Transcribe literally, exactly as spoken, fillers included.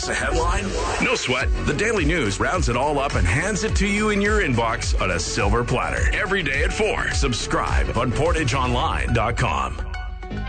Miss a headline? No sweat. The Daily News rounds it all up and hands it to you in your inbox on a silver platter. Every day at four. Subscribe on portage online dot com.